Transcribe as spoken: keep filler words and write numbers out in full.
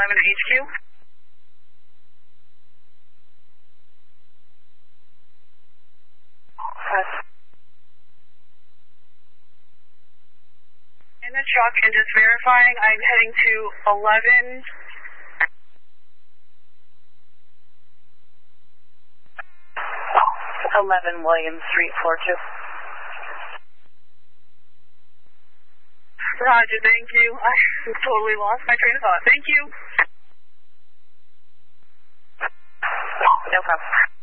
seven H Q. Press. In the truck and just verifying, I'm heading to eleven. eleven Williams Street, floor two. Roger, thank you. I totally lost my train of thought. Thank you. No problem.